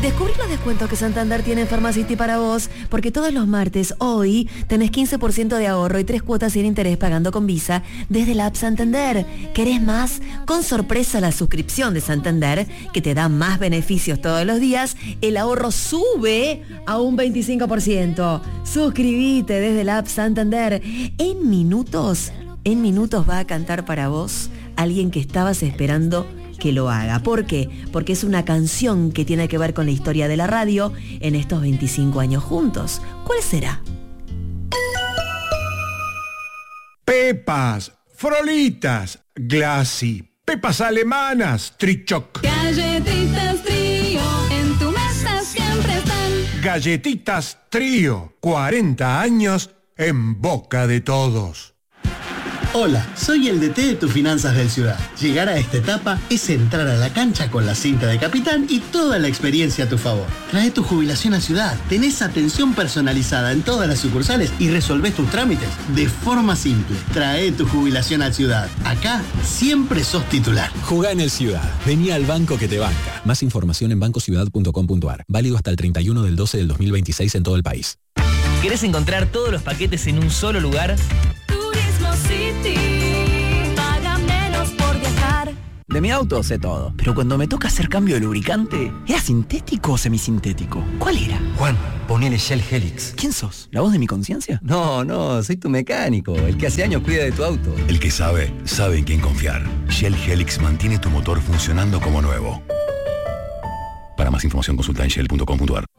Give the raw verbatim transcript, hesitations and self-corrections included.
Descubrí los descuentos que Santander tiene en Pharmacity para vos, porque todos los martes, hoy, tenés quince por ciento de ahorro y tres cuotas sin interés pagando con Visa desde la app Santander. ¿Querés más? Con sorpresa la suscripción de Santander, que te da más beneficios todos los días, el ahorro sube a un veinticinco por ciento. Suscribite desde la app Santander. En minutos, en minutos va a cantar para vos alguien que estabas esperando que lo haga. ¿Por qué? Porque es una canción que tiene que ver con la historia de la radio en estos veinticinco años juntos. ¿Cuál será? Pepas, Frolitas, Glassy, Pepas alemanas, Trichoc. Galletitas Trío, en tu mesa siempre están. Galletitas Trío, cuarenta años en boca de todos. Hola, soy el D T de tus finanzas del Ciudad. Llegar a esta etapa es entrar a la cancha con la cinta de capitán y toda la experiencia a tu favor. Trae tu jubilación a Ciudad, tenés atención personalizada en todas las sucursales y resolvés tus trámites de forma simple. Trae tu jubilación a Ciudad. Acá siempre sos titular. Jugá en el Ciudad. Vení al banco que te banca. Más información en banco ciudad punto com punto a r. Válido hasta el treinta y uno del doce del dos mil veintiséis en todo el país. ¿Querés encontrar todos los paquetes en un solo lugar? City, paga menos por viajar. De mi auto sé todo, pero cuando me toca hacer cambio de lubricante, ¿era sintético o semisintético? ¿Cuál era? Juan, ponele Shell Helix. ¿Quién sos? ¿La voz de mi conciencia? No, no, soy tu mecánico, el que hace años cuida de tu auto. El que sabe, sabe en quién confiar. Shell Helix mantiene tu motor funcionando como nuevo. Para más información consulta en shell punto com punto a r.